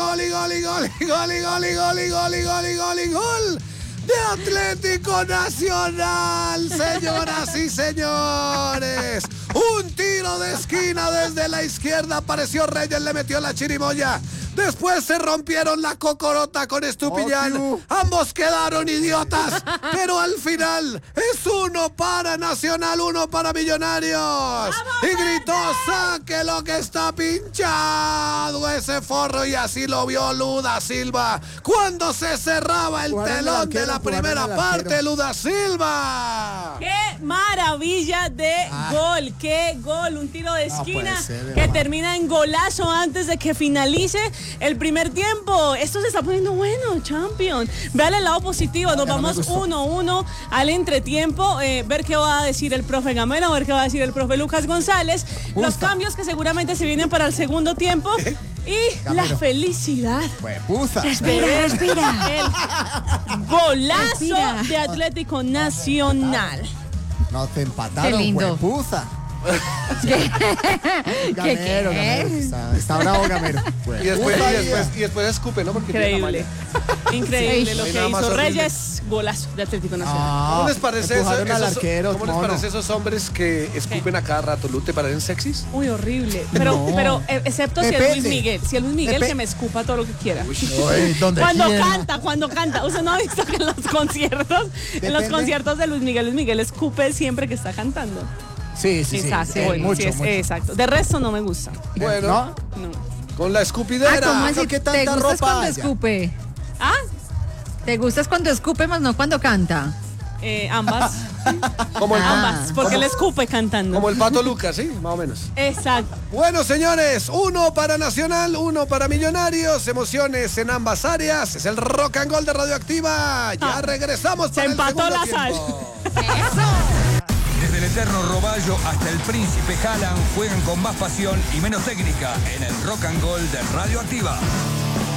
gol de Atlético Nacional, señoras y señores. Un tiro de esquina desde la izquierda, apareció Reyes, le metió la chirimoya. Después se rompieron la cocorota con Estupiñán. Ambos quedaron idiotas, pero al final es 1 para Nacional, 1 para Millonarios. Y gritó: saque lo que está pinchado ese forro, y así lo vio Luda Silva cuando se cerraba el telón de la primera parte. Luda Silva. ¡Qué maravilla de gol! ¡Qué gol! Un tiro de esquina que termina en golazo antes de que finalice el primer tiempo. Esto se está poniendo bueno, Champion. Vean el lado positivo. Nos vamos 1-1 al entretiempo. Ver qué va a decir el profe Gamero, ver qué va a decir el profe Lucas González. Los cambios que seguramente se vienen para el segundo tiempo. Y Gamero, la felicidad. Respira. El golazo de Atlético Nacional. No te empataron, qué lindo. Huepuza. Gamero. Está bravo Gamero. Y después escupe, ¿no? Porque increíble. Increíble lo que hizo Reyes. Golazo de Atlético Nacional. ¿Cómo les parece ¿Cómo les parece esos hombres que escupen a cada rato? ¿Te parecen sexys? Uy, horrible. Pero excepto si es Luis Miguel. Si es Luis Miguel, que me escupa todo lo que quiera. Cuando canta. Usted no ha visto que en los conciertos de Luis Miguel escupe siempre que está cantando. Sí. Mucho. Exacto. De resto no me gusta. Bueno, no. Con la escupidera. ¿Cómo así? ¿Qué ¿Te tanta gustas ropa cuando haya? escupe? ¿Te gustas cuando escupe, más no cuando canta? Ambas. Ambas, porque él escupe cantando. Como el Pato Lucas, ¿sí? Más o menos. Exacto. Bueno, señores, 1 para Nacional, 1 para Millonarios. Emociones en ambas áreas. Es el Rock and Roll de Radioactiva. Ya regresamos para Se empató el la segundo sal. Desde el eterno Roballo hasta el Príncipe Haaland juegan con más pasión y menos técnica en el Rock and Roll de Radioactiva.